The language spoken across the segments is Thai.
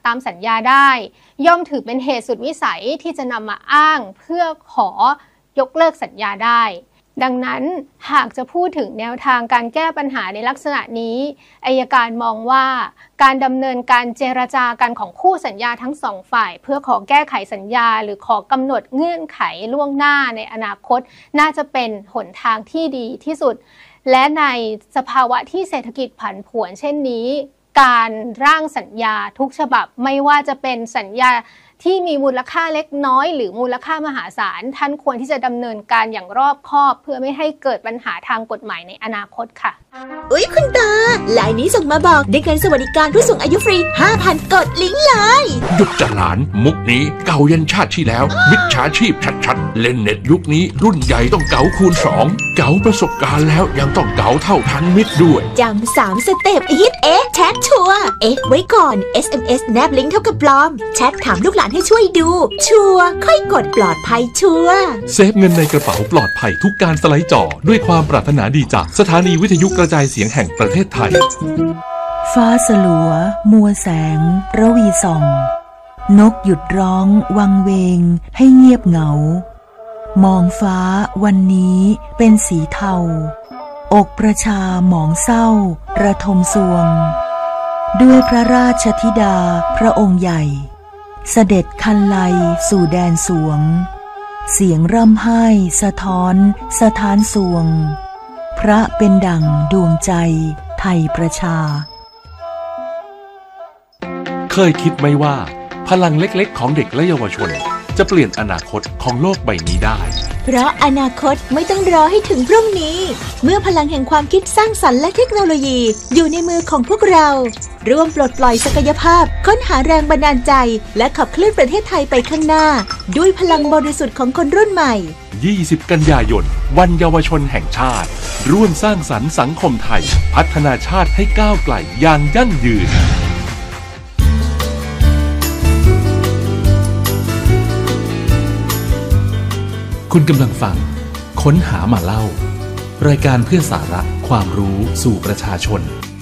ตามสัญญาได้ย่อมถือเป็นเหตุสุดวิสัยที่จะนำมาอ้างเพื่อขอยกเลิกสัญญาได้ดังนั้นหากจะพูดถึงแนวทางการแก้ปัญหาในลักษณะนี้อัยการมองว่าการดำเนินการเจรจากันของคู่สัญญาทั้งสองฝ่ายเพื่อขอแก้ไขสัญญาหรือขอกำหนดเงื่อนไขล่วงหน้าในอนาคตน่าจะเป็นหนทางที่ดีที่สุดและในสภาวะที่เศรษฐกิจผันผวนเช่นนี้การร่างสัญญาทุกฉบับไม่ว่าจะเป็นสัญญาที่มีมูลค่าเล็กน้อยหรือมูลค่ามหาศาลท่านควรที่จะดำเนินการอย่างรอบคอบเพื่อไม่ให้เกิดปัญหาทางกฎหมายในอนาคตค่ะอุ๊ยคุณตาไลน์นี้ส่งมาบอกได้เงินสวัสดิการผู้สูงอายุฟรี 5,000 กดลิงก์เลยหยุดจะหลานมุกนี้เก่ายันชาติที่แล้วมิจฉาชีพชัดๆเล่นเน็ตยุคนี้รุ่นใหญ่ต้องเก๋าคูณ2เก๋าประสบการณ์แล้วยังต้องเก๋าเท่าทันมิตรด้วยจำ3 สเต็ปฮิตแชทชัวร์ไว้ก่อน SMS แนบลิงก์เท่ากับปลอมแชทถามลูกหลานให้ช่วยดูชัวร์ค่อยกดปลอดภัยชัวร์เซฟเงินในกระเป๋าปลอดภัยทุกการสไลด์จอด้วยความปรารถนาดีจากสถานีวิทยุกระจายเสียงแห่งประเทศไทยฟ้าสลัวมัวแสงระวีส่องนกหยุดร้องวังเวงให้เงียบเหงามองฟ้าวันนี้เป็นสีเทาอกประชาหมองเศร้าระทมสวงด้วยพระราชธิดาพระองค์ใหญ่เสด็จคันไลสู่แดนสวงเสียงร่ำไห้สะท้อนสถานสวงพระเป็นดั่งดวงใจไทยประชาเคยคิดไหมว่าพลังเล็กๆของเด็กและเยาวชนจะเปลี่ยนอนาคตของโลกใบนี้ได้เพราะอนาคตไม่ต้องรอให้ถึงพรุ่งนี้เมื่อพลังแห่งความคิดสร้างสรรค์และเทคโนโลยีอยู่ในมือของพวกเราร่วมปลดปล่อยศักยภาพค้นหาแรงบันดาลใจและขับเคลื่อนประเทศไทยไปข้างหน้าด้วยพลังบริสุทธิ์ของคนรุ่นใหม่ 20 กันยายนวันเยาวชนแห่งชาติร่วมสร้างสรรค์สังคมไทยพัฒนาชาติให้ก้าวไกลอย่างยั่งยืนคุณกำลังฟังค้นหามาเล่ารายการเพื่อสาระความรู้สู่ประชาชน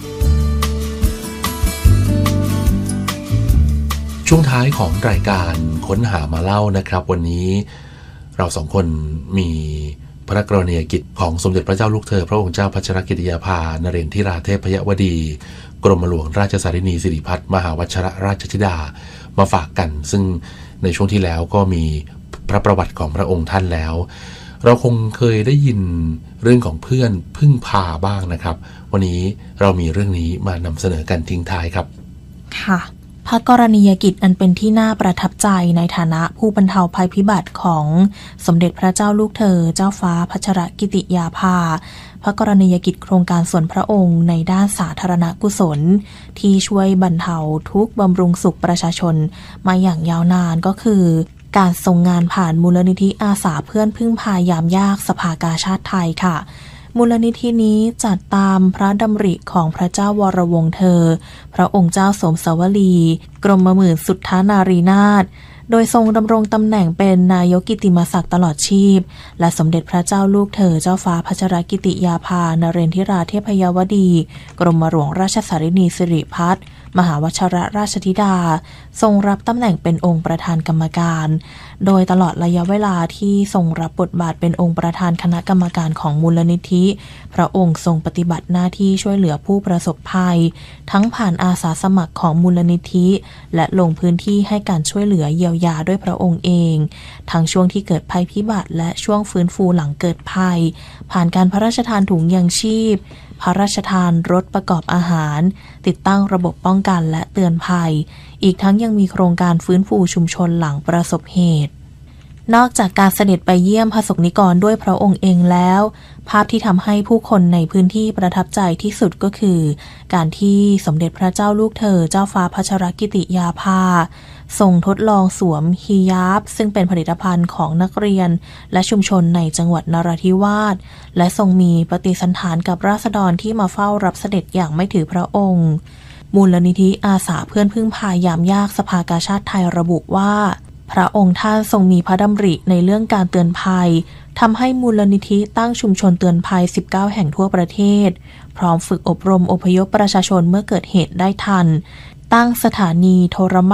ช่วงท้ายของรายการค้นหามาเล่านะครับวันนี้เราสองคนมีพระกรณียกิจของสมเด็จพระเจ้าลูกเธอพระองค์เจ้าพัชรกิติยาภานเรนทิราเทพยวดีกรมหลวงราชสารินีสิริพัฒน์มหาวชิรราชธิดามาฝากกันซึ่งในช่วงที่แล้วก็มีพระประวัติของพระองค์ท่านแล้วเราคงเคยได้ยินเรื่องของเพื่อนพึ่งพาบ้างนะครับวันนี้เรามีเรื่องนี้มานำเสนอกันทิ้งท้ายครับค่ะพระกรณียกิจอันเป็นที่น่าประทับใจในฐานะผู้บรรเทาภัยพิบัติของสมเด็จพระเจ้าลูกเธอเจ้าฟ้าพัชรกิติยาภาพระกรณียกิจโครงการส่วนพระองค์ในด้านสาธารณกุศลที่ช่วยบรรเทาทุกข์บำรุงสุขประชาชนมาอย่างยาวนานก็คือการทรงงานผ่านมูลนิธิอาสาเพื่อนพึ่งพายามยากสภากาชาติไทยค่ะมูลนิธินี้จัดตามพระดำริของพระเจ้าวรวงศ์เธอพระองค์เจ้าสมสวลีกรมหมื่นสุทธานารีนาถโดยทรงดำรงตำแหน่งเป็นนายกกิตติมศักดิ์ตลอดชีพและสมเด็จพระเจ้าลูกเธอเจ้าฟ้าพัชรกิติยาภานเรนทิราเทพยวดีกรมหลวงราชสารินีสิริพัฒน์มหาวชิรราชธิดาทรงรับตำแหน่งเป็นองค์ประธานกรรมการโดยตลอดระยะเวลาที่ทรงรับบทบาทเป็นองค์ประธานคณะกรรมการของมูลนิธิพระองค์ทรงปฏิบัติหน้าที่ช่วยเหลือผู้ประสบภัยทั้งผ่านอาสาสมัครของมูลนิธิและลงพื้นที่ให้การช่วยเหลือเยียวยาด้วยพระองค์เองทั้งช่วงที่เกิดภัยพิบัติและช่วงฟื้นฟูหลังเกิดภัยผ่านการพระราชทานถุงยางชีพพระราชทานรถประกอบอาหารติดตั้งระบบป้องกันและเตือนภัยอีกทั้งยังมีโครงการฟื้นฟูชุมชนหลังประสบเหตุนอกจากการเสด็จไปเยี่ยมประสบนิกรด้วยพระองค์เองแล้วภาพที่ทำให้ผู้คนในพื้นที่ประทับใจที่สุดก็คือการที่สมเด็จพระเจ้าลูกเธอเจ้าฟ้าพัชรกิติยาภาทรงทดลองสวมฮิญาบซึ่งเป็นผลิตภัณฑ์ของนักเรียนและชุมชนในจังหวัดนราธิวาสและทรงมีปฏิสันถานกับราษฎรที่มาเฝ้ารับเสด็จอย่างไม่ถือพระองค์มูลนิธิอาสาเพื่อนพึ่งพายามยากสภากาชาติไทยระบุว่าพระองค์ท่านทรงมีพระดำริในเรื่องการเตือนภัยทำให้มูลนิธิตั้งชุมชนเตือนภัย19แห่งทั่วประเทศพร้อมฝึกอบรมอพยพประชาชนเมื่อเกิดเหตุได้ทันตั้งสถานีโทร